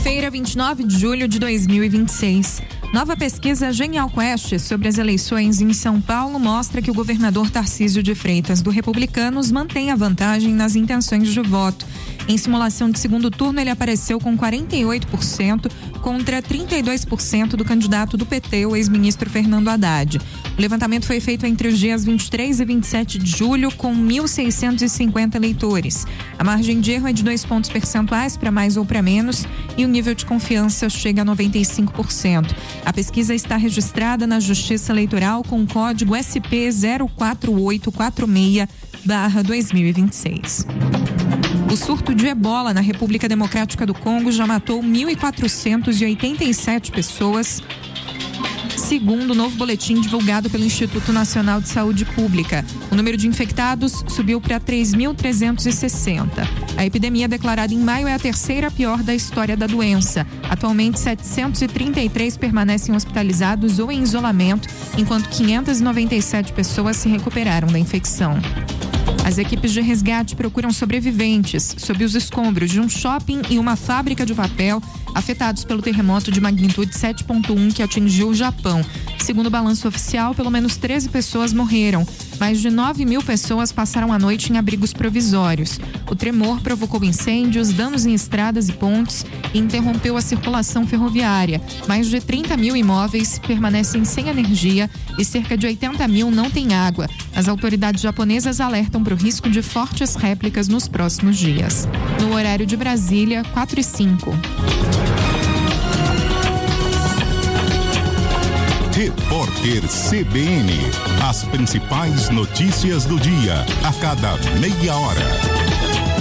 Quinta-feira, 29 de julho de 2026. Nova pesquisa Genial Quest sobre as eleições em São Paulo mostra que o governador Tarcísio de Freitas, do Republicanos, mantém a vantagem nas intenções de voto. Em simulação de segundo turno, ele apareceu com 48% contra 32% do candidato do PT, o ex-ministro Fernando Haddad. O levantamento foi feito entre os dias 23 e 27 de julho, com 1.650 eleitores. A margem de erro é de 2 pontos percentuais para mais ou para menos e o nível de confiança chega a 95%. A pesquisa está registrada na Justiça Eleitoral com o código SP 04846/2026. O surto de ebola na República Democrática do Congo já matou 1.487 pessoas, segundo o novo boletim divulgado pelo Instituto Nacional de Saúde Pública. O número de infectados subiu para 3.360. A epidemia declarada em maio é a terceira pior da história da doença. Atualmente, 733 permanecem hospitalizados ou em isolamento, enquanto 597 pessoas se recuperaram da infecção. As equipes de resgate procuram sobreviventes sob os escombros de um shopping e uma fábrica de papel afetados pelo terremoto de magnitude 7.1 que atingiu o Japão. Segundo o balanço oficial, pelo menos 13 pessoas morreram. Mais de 9.000 pessoas passaram a noite em abrigos provisórios. O tremor provocou incêndios, danos em estradas e pontes e interrompeu a circulação ferroviária. Mais de 30.000 imóveis permanecem sem energia e cerca de 80.000 não têm água. As autoridades japonesas alertam para o risco de fortes réplicas nos próximos dias. No horário de Brasília, 4h05. Repórter CBN. As principais notícias do dia, a cada meia hora.